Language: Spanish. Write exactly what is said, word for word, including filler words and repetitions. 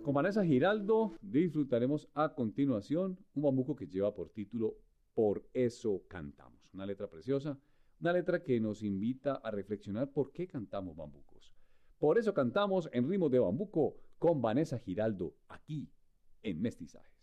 Con Vanessa Giraldo disfrutaremos a continuación un bambuco que lleva por título Por eso cantamos. Una letra preciosa, una letra que nos invita a reflexionar por qué cantamos bambucos. Por eso cantamos en ritmos de bambuco con Vanessa Giraldo aquí en Mestizaje.